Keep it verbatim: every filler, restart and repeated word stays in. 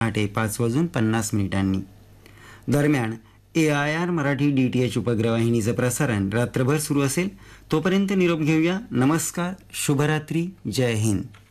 पहाटे पाच वाजून पन्नास मिनिटांनी. दरम्यान ए I R Marathi D T H उपग्रहवाहिनीचं प्रसारण रात्रभर सुरू असेल. तोपर्यंत निरोप घेऊया. नमस्कार, शुभरात्री, जय हिंद.